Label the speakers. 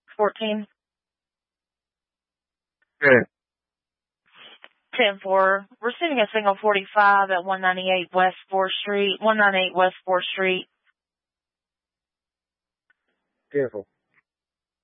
Speaker 1: 14.
Speaker 2: Good.
Speaker 1: 10-4. Receiving a signal 45 at 198 West 4th Street. 198 West 4th Street.
Speaker 2: Beautiful.